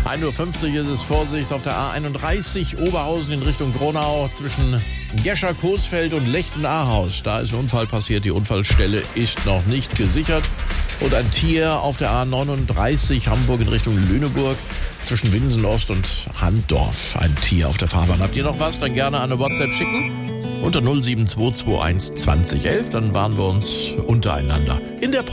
1:50 Uhr ist es. Vorsicht auf der A31 Oberhausen in Richtung Gronau zwischen Gescher-Coesfeld und Lechten-Ahaus. Da ist ein Unfall passiert. Die Unfallstelle ist noch nicht gesichert. Und ein Tier auf der A39 Hamburg in Richtung Lüneburg zwischen Winsen-Ost und Handdorf. Ein Tier auf der Fahrbahn. Habt ihr noch was? Dann gerne eine WhatsApp schicken. Unter 07221 2011. Dann waren wir uns untereinander. In der